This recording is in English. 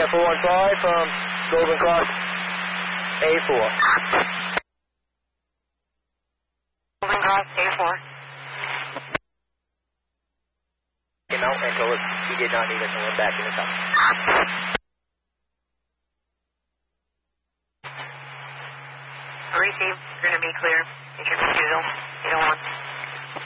India 415 from Golden Cross A4. Golden Cross A4. Came out and told us he did not need us and went back in the tunnel. Receive, going to be clear. Make your refusal. 801.